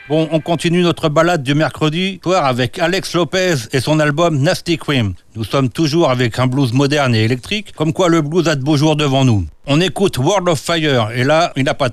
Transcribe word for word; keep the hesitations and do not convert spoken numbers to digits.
Bon, on continue notre balade du mercredi soir avec Alex Lopez et son album Nasty Cream. Nous sommes toujours avec un blues moderne et électrique, comme quoi le blues a de beaux jours devant nous. On écoute World of Fire, et là, il n'a pas de